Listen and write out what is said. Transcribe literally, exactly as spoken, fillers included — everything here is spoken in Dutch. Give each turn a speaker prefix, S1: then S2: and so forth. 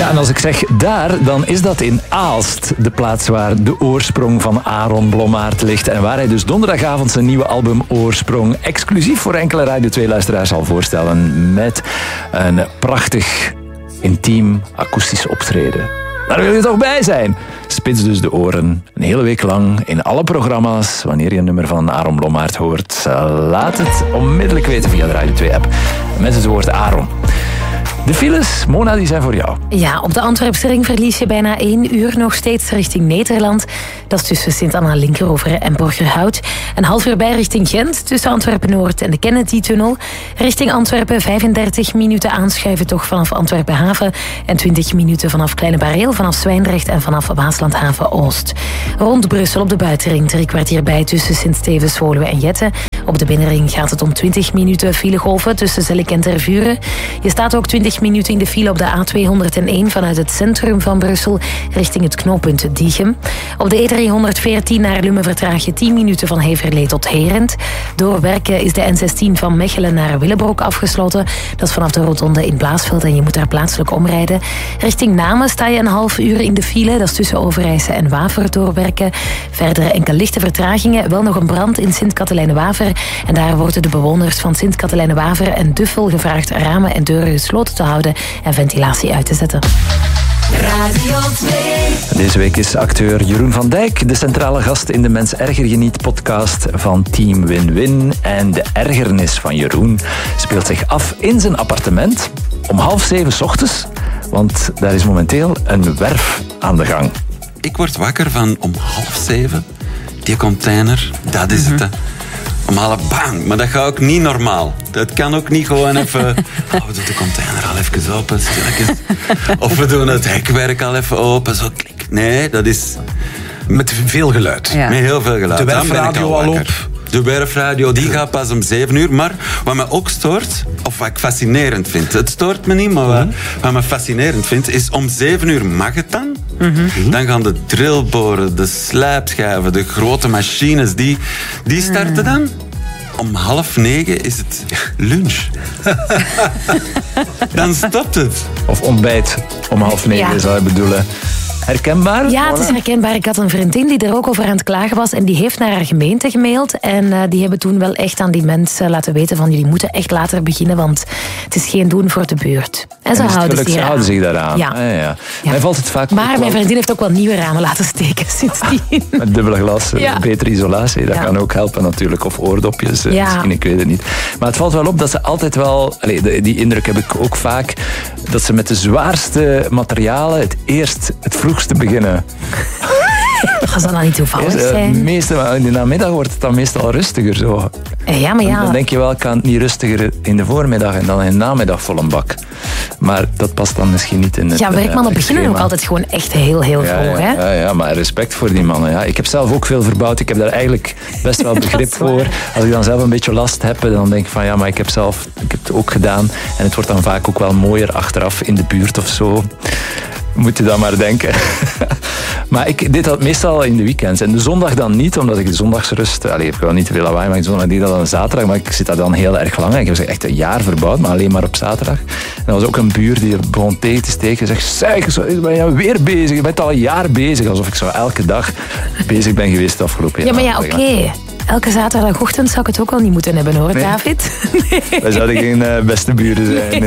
S1: Ja, en als ik zeg daar, dan is dat in Aalst. De plaats waar de oorsprong van Aaron Blommaert ligt. En waar hij dus donderdagavond zijn nieuwe album Oorsprong exclusief voor enkele Radio twee-luisteraars zal voorstellen. Met een prachtig, intiem, akoestisch optreden. Daar wil je toch bij zijn? Spits dus de oren, een hele week lang, in alle programma's. Wanneer je een nummer van Aaron Blommaert hoort, laat het onmiddellijk weten via de Radio twee-app. Met het woord Aaron. De files, Mona, die zijn voor jou.
S2: Ja, op de Antwerpse ring verlies je bijna één uur nog steeds richting Nederland. Dat is tussen Sint-Anna-Linkeroveren en Borgerhout. Een half uur bij richting Gent, tussen Antwerpen-Noord en de Kennedy-tunnel. Richting Antwerpen vijfendertig minuten aanschuiven toch vanaf Antwerpen-Haven. En twintig minuten vanaf Kleine Bareel, vanaf Zwijndrecht en vanaf Waasland-Haven-Oost. Rond Brussel op de buitenring drie kwartier bij tussen Sint-Stevens, Woluwe en Jette. Op de binnenring gaat het om twintig minuten filegolven tussen Zellik en Tervuren. Je staat ook twintig minuten in de file op de A tweehonderdéén vanuit het centrum van Brussel richting het knooppunt Diegem. Op de E driehonderdveertien naar Lummen vertraag je tien minuten van Heverlee tot Herent. Door werken is de N zestien van Mechelen naar Willebroek afgesloten. Dat is vanaf de rotonde in Blaasveld en je moet daar plaatselijk omrijden. Richting Namen sta je een half uur in de file. Dat is tussen Overijse en Waver doorwerken. Verder enkele lichte vertragingen. Wel nog een brand in Sint-Katelijne-Waver. En daar worden de bewoners van Sint-Katelijne-Waver en Duffel gevraagd ramen en deuren gesloten te houden en ventilatie uit te zetten.
S3: Radio twee.
S1: Deze week is acteur Jeroen van Dijk de centrale gast in de Mens Erger Je Niet podcast van Team Win-Win. En de ergernis van Jeroen speelt zich af in zijn appartement om half zeven 's ochtends, want daar is momenteel een werf aan de gang.
S4: Ik word wakker van om half zeven. Die container, dat is het. Hè. Om half bang, maar dat gaat ook niet normaal. Dat kan ook niet gewoon even... Oh, we doen de container al even open, stilletjes. Of we doen het hekwerk al even open, zo klik. Nee, dat is...
S5: Met veel geluid.
S4: Ja. Met heel veel geluid.
S5: De
S4: Dan ben ik
S5: werfradio al op.
S4: De werfradio, die gaat pas om zeven uur. Maar wat me ook stoort, of wat ik fascinerend vind... Het stoort me niet, maar wat, wat me fascinerend vind... is om zeven uur mag het dan. Mm-hmm. Dan gaan de drillboren, de slijpschijven, de grote machines... die, die starten dan. Om half negen is het lunch. Dan stopt het.
S1: Of ontbijt om half negen, ja. Zou je bedoelen. Herkenbaar?
S2: Ja, het is herkenbaar. Ik had een vriendin die er ook over aan het klagen was en die heeft naar haar gemeente gemaild en uh, die hebben toen wel echt aan die mensen laten weten van jullie moeten echt later beginnen, want het is geen doen voor de buurt. En, en ze houden zich,
S1: ze houden zich daaraan.
S2: Ja.
S1: Ah, ja, ja.
S2: Ja.
S1: Mij valt het vaak
S2: maar mijn vriendin heeft ook wel nieuwe ramen laten steken sindsdien.
S1: Met dubbele glas,
S2: ja.
S1: Betere isolatie, dat ja. kan ook helpen natuurlijk. Of oordopjes, ja. misschien, ik weet het niet. Maar het valt wel op dat ze altijd wel, allez, die indruk heb ik ook vaak, dat ze met de zwaarste materialen het eerst, het vroegste beginnen.
S2: Dat zal dan niet toevallig zijn.
S1: Meestal, in de namiddag wordt het dan meestal rustiger zo.
S2: Ja, maar ja.
S1: Dan denk je wel, ik kan het niet rustiger in de voormiddag en dan in de namiddag vol een bak. Maar dat past dan misschien niet in het...
S2: Ja, werkmannen uh, beginnen ook altijd gewoon echt heel, heel
S1: ja,
S2: vroeg.
S1: Ja,
S2: hè?
S1: ja, ja, maar respect voor die mannen. Ja. Ik heb zelf ook veel verbouwd. Ik heb daar eigenlijk best wel begrip voor. Als ik dan zelf een beetje last heb, dan denk ik van ja, maar ik heb, zelf, ik heb het ook gedaan. En het wordt dan vaak ook wel mooier achteraf in de buurt of zo. Moet je dan maar denken. Maar ik deed dat meestal in de weekends. En de zondag dan niet, omdat ik de zondagsrust... Allee, ik wil niet te veel lawaai, maar de zondag deed dat dan zaterdag. Maar ik zit daar dan heel erg lang. Ik heb echt een jaar verbouwd, maar alleen maar op zaterdag. En er was ook een buur die begon tegen te steken. En zegt, zeg, ben je weer bezig? Je bent al een jaar bezig. Alsof ik zo elke dag bezig ben geweest de afgelopen jaar.
S2: Ja, maar ja, oké. Okay. Elke zaterdagochtend zou ik het ook al niet moeten hebben, hoor, nee. David.
S1: Nee. Wij zouden geen uh, beste buren zijn.